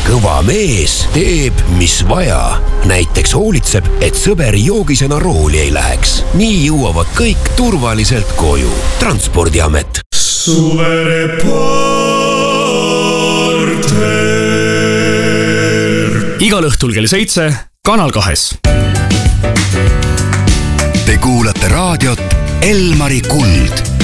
kõva mees teeb, mis vaja. Näiteks hoolitseb, et sõber joogisena rooli ei läheks. Nii jõuavad kõik turvaliselt koju. Transpordiamet. Suvereporter. Igal õhtul kell 7 Kanal 2. Te kuulate raadiot Elmari Kuld.